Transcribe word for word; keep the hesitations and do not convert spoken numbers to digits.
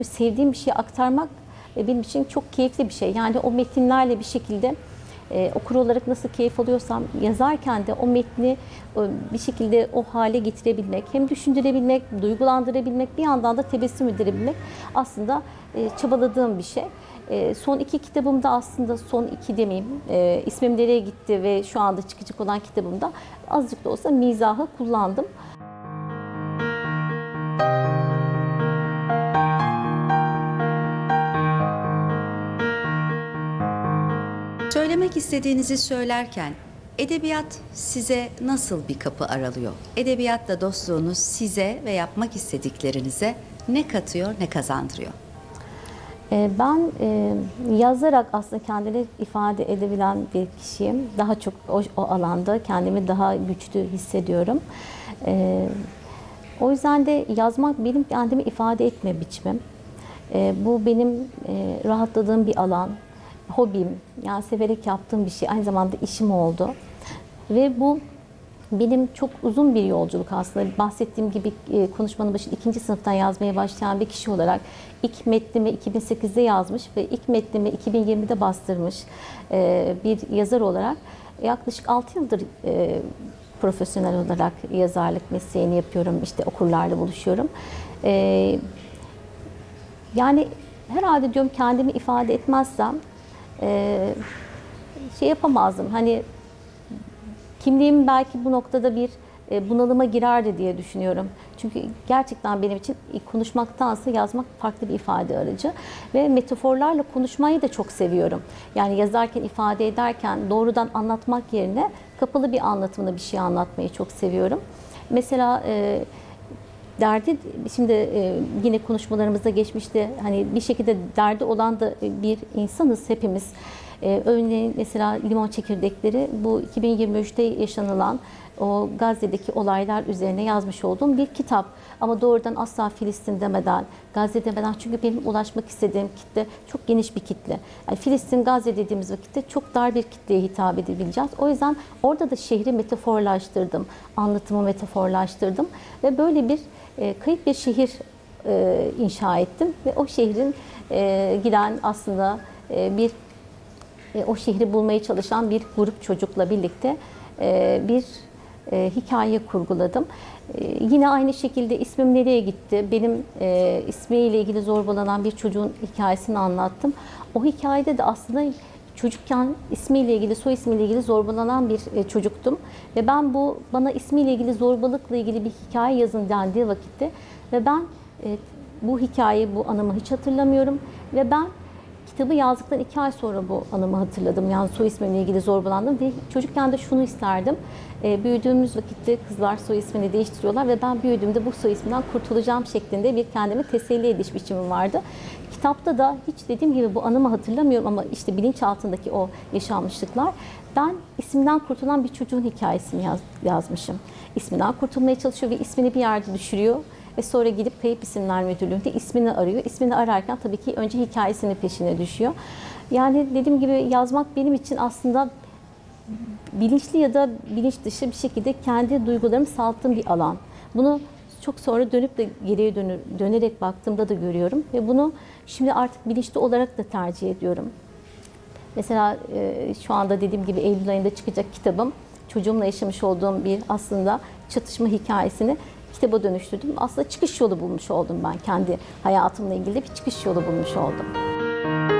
Sevdiğim bir şeyi aktarmak benim için çok keyifli bir şey. Yani o metinlerle bir şekilde e, okur olarak nasıl keyif alıyorsam yazarken de o metni e, bir şekilde o hale getirebilmek, hem düşündürebilmek, duygulandırabilmek, bir yandan da tebessüm edebilmek aslında e, çabaladığım bir şey. E, son iki kitabımda aslında son iki demeyeyim, e, ismim nereye gitti ve şu anda çıkacak olan kitabımda azıcık da olsa mizahı kullandım. Söylemek istediğinizi söylerken edebiyat size nasıl bir kapı aralıyor? Edebiyatla dostluğunuz size ve yapmak istediklerinize ne katıyor, ne kazandırıyor? Ben yazarak aslında kendini ifade edebilen bir kişiyim. Daha çok o, o alanda kendimi daha güçlü hissediyorum. O yüzden de yazmak benim kendimi ifade etme biçimim. Bu benim rahatladığım bir alan. Hobim, yani severek yaptığım bir şey, aynı zamanda işim oldu. Ve bu benim çok uzun bir yolculuk aslında. Bahsettiğim gibi konuşmanın başında ikinci sınıftan yazmaya başlayan bir kişi olarak ilk metnimi iki bin sekizde yazmış ve ilk metnimi iki bin yirmide bastırmış bir yazar olarak yaklaşık altı yıldır profesyonel olarak yazarlık mesleğini yapıyorum. İşte okurlarla buluşuyorum. Yani herhalde diyorum kendimi ifade etmezsem Ee, şey yapamazdım. Hani kimliğim belki bu noktada bir e, bunalıma girerdi diye düşünüyorum. Çünkü gerçekten benim için konuşmaktansa yazmak farklı bir ifade aracı ve metaforlarla konuşmayı da çok seviyorum. Yani yazarken, ifade ederken doğrudan anlatmak yerine kapalı bir anlatımla bir şey anlatmayı çok seviyorum. Mesela e, derdi, şimdi e, yine konuşmalarımızda geçmişti, hani bir şekilde derdi olan da bir insanız hepimiz. E, örneğin mesela Limon Çekirdekleri, bu iki bin yirmi üçte yaşanılan o Gazze'deki olaylar üzerine yazmış olduğum bir kitap. Ama doğrudan asla Filistin demeden, Gazze demeden, çünkü benim ulaşmak istediğim kitle çok geniş bir kitle. Yani Filistin, Gazze dediğimiz vakitte çok dar bir kitleye hitap edebileceğiz. O yüzden orada da şehri metaforlaştırdım, anlatımı metaforlaştırdım ve böyle bir e, kayıp bir şehir e, inşa ettim ve o şehrin e, giden aslında e, bir e, o şehri bulmaya çalışan bir grup çocukla birlikte e, bir e, hikaye kurguladım. E, yine aynı şekilde ismim nereye gitti? Benim e, ismiyle ilgili zorbalanan bir çocuğun hikayesini anlattım. O hikayede de aslında çocukken ismiyle ilgili, soy ismiyle ilgili zorbalanan bir e, çocuktum. Ve ben bu, bana ismiyle ilgili zorbalıkla ilgili bir hikaye yazın dendiği vakitte ve ben e, bu hikayeyi, bu anımı hiç hatırlamıyorum ve ben kitabı yazdıktan iki ay sonra bu anımı hatırladım. Yani soy ismimle ilgili zorbalandım ve çocukken de şunu isterdim. E, büyüdüğümüz vakitte kızlar soy ismini değiştiriyorlar ve ben büyüdüğümde bu soy isminden kurtulacağım şeklinde bir kendimi teselli ediş biçimim vardı. Kitapta da hiç dediğim gibi bu anımı hatırlamıyorum ama işte bilinçaltındaki o yaşanmışlıklar. Ben isminden kurtulan bir çocuğun hikayesini yaz, yazmışım. İsminden kurtulmaya çalışıyor ve ismini bir yerde düşürüyor. Ve sonra gidip Kayıp İsimler Müdürlüğü'nde ismini arıyor. İsmini ararken tabii ki önce hikayesinin peşine düşüyor. Yani dediğim gibi yazmak benim için aslında bilinçli ya da bilinç dışı bir şekilde kendi duygularımı salttığım bir alan. Bunu çok sonra dönüp de geriye dönür, dönerek baktığımda da görüyorum. Ve bunu şimdi artık bilinçli olarak da tercih ediyorum. Mesela e, şu anda dediğim gibi Eylül ayında çıkacak kitabım, çocuğumla yaşamış olduğum bir aslında çatışma hikayesini kitaba dönüştürdüm. Aslında çıkış yolu bulmuş oldum ben. Kendi hayatımla ilgili bir çıkış yolu bulmuş oldum.